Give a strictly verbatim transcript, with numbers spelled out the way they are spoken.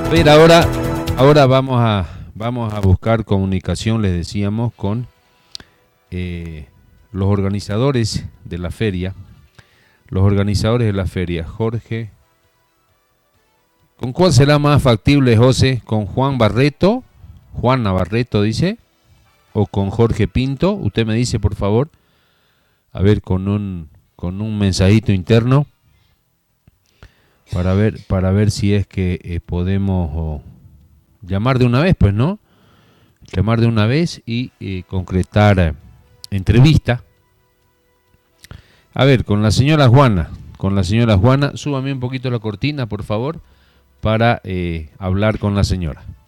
A ver, ahora, ahora vamos a, vamos a buscar comunicación, les decíamos, con eh, los organizadores de la feria. Los organizadores de la feria, Jorge. ¿Con cuál será más factible, José? ¿Con Juan Barreto? Juan Navarreto dice. ¿O con Jorge Pinto? Usted me dice, por favor. A ver, con un, con un mensajito interno. Para ver, para ver si es que eh, podemos oh, llamar de una vez, pues, ¿no? Llamar de una vez y eh, concretar eh, entrevista. A ver, con la señora Juana, con la señora Juana, súbame un poquito la cortina, por favor, para eh, hablar con la señora.